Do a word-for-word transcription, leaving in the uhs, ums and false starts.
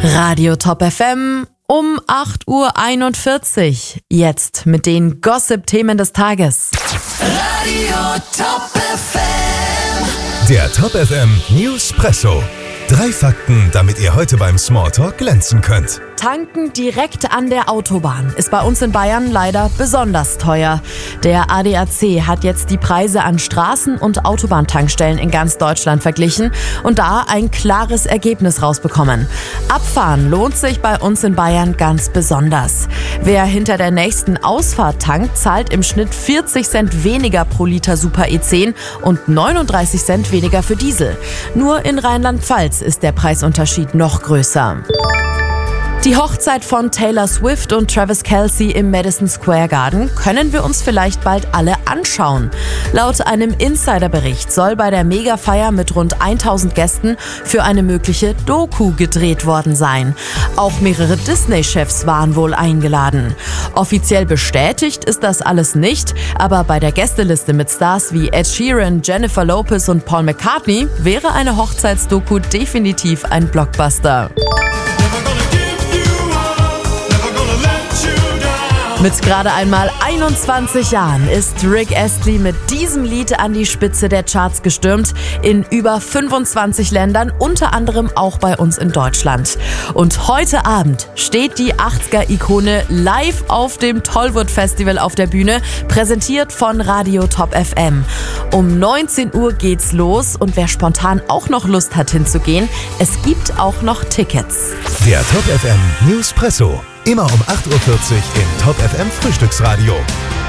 Radio Top F M um acht Uhr einundvierzig. Jetzt mit den Gossip-Themen des Tages. Radio Top F M. Der Top F M Newspresso. Drei Fakten, damit ihr heute beim Smalltalk glänzen könnt. Tanken direkt an der Autobahn ist bei uns in Bayern leider besonders teuer. Der A D A C hat jetzt die Preise an Straßen- und Autobahntankstellen in ganz Deutschland verglichen und da ein klares Ergebnis rausbekommen. Abfahren lohnt sich bei uns in Bayern ganz besonders. Wer hinter der nächsten Ausfahrt tankt, zahlt im Schnitt vierzig Cent weniger pro Liter Super E zehn und neununddreißig Cent weniger für Diesel. Nur in Rheinland-Pfalz ist der Preisunterschied noch größer. Die Hochzeit von Taylor Swift und Travis Kelce im Madison Square Garden können wir uns vielleicht bald alle anschauen. Laut einem Insiderbericht soll bei der Mega-Feier mit rund tausend Gästen für eine mögliche Doku gedreht worden sein. Auch mehrere Disney-Chefs waren wohl eingeladen. Offiziell bestätigt ist das alles nicht, aber bei der Gästeliste mit Stars wie Ed Sheeran, Jennifer Lopez und Paul McCartney wäre eine Hochzeitsdoku definitiv ein Blockbuster. Mit gerade einmal einundzwanzig Jahren ist Rick Astley mit diesem Lied an die Spitze der Charts gestürmt, in über fünfundzwanzig Ländern, unter anderem auch bei uns in Deutschland. Und heute Abend steht die achtziger-Ikone live auf dem Tollwood Festival auf der Bühne, präsentiert von Radio Top F M. Um neunzehn Uhr geht's los und wer spontan auch noch Lust hat hinzugehen, es gibt auch noch Tickets. Der Top F M Newspresso. Immer um acht Uhr vierzig im Top F M Frühstücksradio.